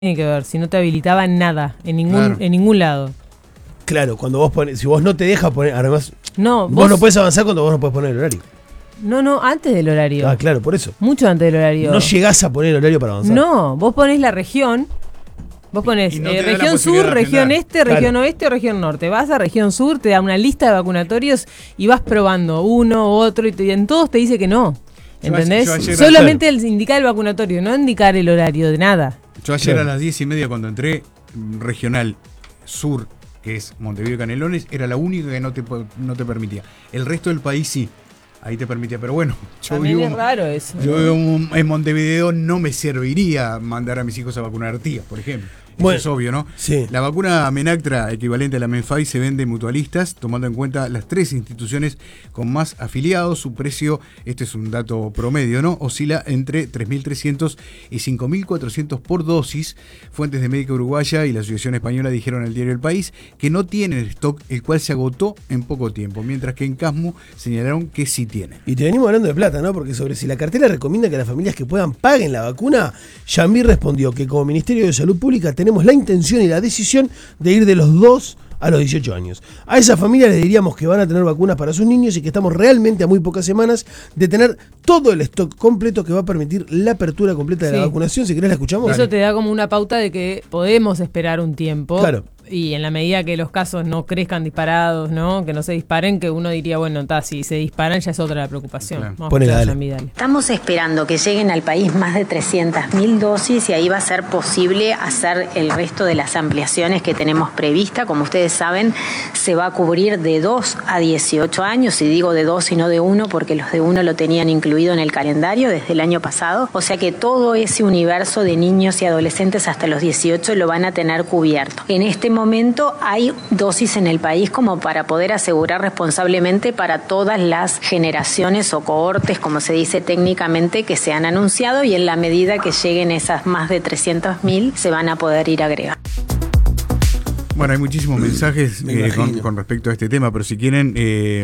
tiene que ver, si no te habilitaba nada, en ningún lado. Claro, cuando vos pones, si vos no te dejas poner, además, No, vos no podés avanzar cuando vos no podés poner el horario. No, antes del horario. Ah, claro, por eso. Mucho antes del horario. No llegás a poner el horario para avanzar. No, vos ponés la región. Vos ponés no región sur, región este, región oeste o región norte. Vas a región sur, te da una lista de vacunatorios y vas probando uno, otro, y en todos te dice que no. ¿Entendés? Solamente el indicar el vacunatorio, no indicar el horario de nada. Yo ayer a las 10:30 cuando entré, regional sur, que es Montevideo y Canelones, era la única que no te permitía. El resto del país sí. Ahí te permitía, pero bueno, También es raro eso. Yo en Montevideo no me serviría mandar a mis hijos a vacunar tías, por ejemplo. Bueno, eso es obvio, ¿no? Sí. La vacuna Menactra, equivalente a la Menfai, se vende en mutualistas, tomando en cuenta las 3 instituciones con más afiliados. Su precio, este es un dato promedio, ¿no? Oscila entre 3.300 y 5.400 por dosis. Fuentes de Médica Uruguaya y la Asociación Española dijeron al diario El País que no tienen stock, el cual se agotó en poco tiempo, mientras que en Casmu señalaron que sí tienen. Y te venimos hablando de plata, ¿no? Porque sobre si la cartera recomienda que las familias que puedan paguen la vacuna, Yambi respondió que como Ministerio de Salud Pública tenemos la intención y la decisión de ir de los 2 a los 18 años. A esas familias les diríamos que van a tener vacunas para sus niños y que estamos realmente a muy pocas semanas de tener todo el stock completo que va a permitir la apertura completa de la vacunación. Si querés la escuchamos. Eso te da como una pauta de que podemos esperar un tiempo. Claro. Y en la medida que los casos no crezcan disparados, ¿no? Que no se disparen, que uno diría, bueno, si se disparan ya es otra la preocupación. Claro. Vamos a escuchar a Yambi. Estamos esperando que lleguen al país más de 300.000 dosis y ahí va a ser posible hacer el resto de las ampliaciones que tenemos prevista. Como ustedes saben, se va a cubrir de 2 a 18 años, y digo de 2 y no de 1 porque los de 1 lo tenían incluido en el calendario desde el año pasado. O sea que todo ese universo de niños y adolescentes hasta los 18 lo van a tener cubierto. En este momento hay dosis en el país como para poder asegurar responsablemente para todas las generaciones o cohortes, como se dice técnicamente, que se han anunciado, y en la medida que lleguen esas más de 300.000 se van a poder ir agregando. Bueno, hay muchísimos mensajes con respecto a este tema, pero si quieren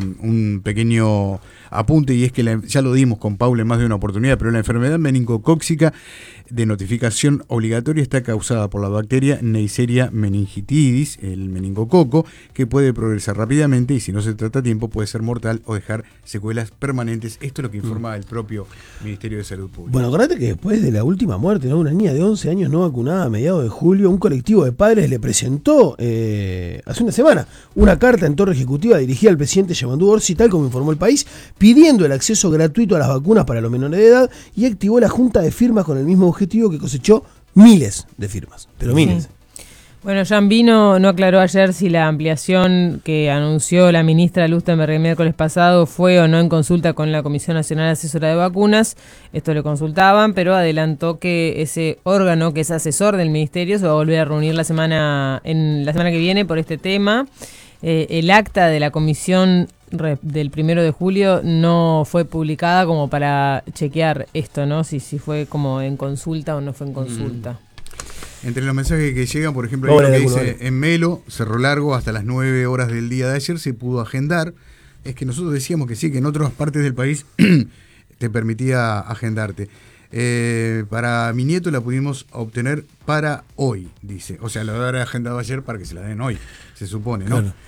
un pequeño apunte, y es que ya lo dimos con Paula en más de una oportunidad, pero la enfermedad meningocócica de notificación obligatoria está causada por la bacteria Neisseria meningitidis, el meningococo, que puede progresar rápidamente y si no se trata a tiempo puede ser mortal o dejar secuelas permanentes. Esto es lo que informa el propio Ministerio de Salud Pública. Bueno, acordate que después de la última muerte, ¿no? Una niña de 11 años no vacunada a mediados de julio, un colectivo de padres le presentó hace una semana una carta en torre ejecutiva dirigida al presidente Yamandu Orsi, tal como informó El País, pidiendo el acceso gratuito a las vacunas para los menores de edad, y activó la junta de firmas con el mismo objetivo, que cosechó miles de firmas, pero miles. Sí. Bueno, Yambi no aclaró ayer si la ampliación que anunció la ministra Lusttenberg el miércoles pasado fue o no en consulta con la Comisión Nacional Asesora de Vacunas. Esto lo consultaban, pero adelantó que ese órgano, que es asesor del ministerio, se va a volver a reunir la semana que viene por este tema. El acta de la comisión del 1 de julio no fue publicada como para chequear esto, ¿no? Si fue como en consulta o no fue en consulta. Entre los mensajes que llegan, por ejemplo, hay uno que dice: en Melo, Cerro Largo, hasta las 9 horas del día de ayer se pudo agendar. Es que nosotros decíamos que sí, que en otras partes del país te permitía agendarte. Para mi nieto la pudimos obtener para hoy, dice. O sea, la habrá agendado ayer para que se la den hoy, se supone, ¿no? Claro.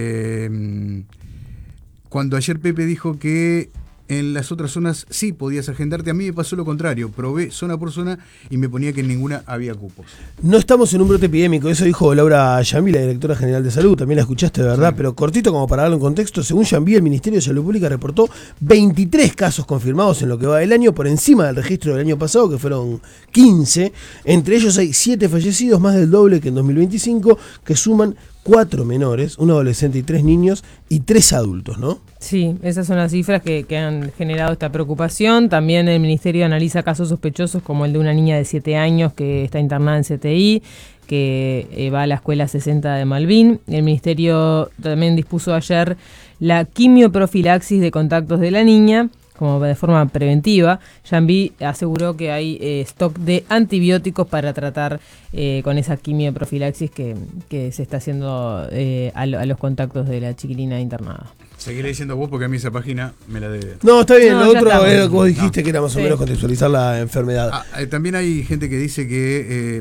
Cuando ayer Pepe dijo que en las otras zonas sí podías agendarte, a mí me pasó lo contrario. Probé zona por zona y me ponía que en ninguna había cupos. No estamos en un brote epidémico, eso dijo Laura Yambi, la directora general de salud. También la escuchaste, de verdad, sí. Pero cortito como para darle un contexto. Según Yambi, el Ministerio de Salud Pública reportó 23 casos confirmados en lo que va del año, por encima del registro del año pasado, que fueron 15. Entre ellos hay 7 fallecidos, más del doble que en 2025, que suman 4 menores, un adolescente y 3 niños, y 3 adultos, ¿no? Sí, esas son las cifras que han generado esta preocupación. También el Ministerio analiza casos sospechosos como el de una niña de 7 años que está internada en CTI, que va a la escuela 60 de Malvin. El Ministerio también dispuso ayer la quimioprofilaxis de contactos de la niña, como de forma preventiva. Yambi aseguró que hay stock de antibióticos para tratar con esa quimioprofilaxis que se está haciendo a los contactos de la chiquilina internada. Seguiré diciendo vos porque a mí esa página me la debe. No, está bien, lo otro es lo que vos dijiste, que era más o menos contextualizar la enfermedad. También hay gente que dice que